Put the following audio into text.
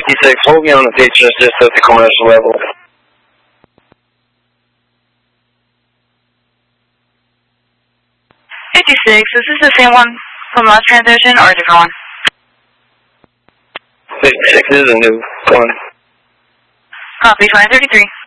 56, hold me on the picture just at the commercial level. 56, is this the same one from last transition or a different one? 56 is a new one. Copy, 2033.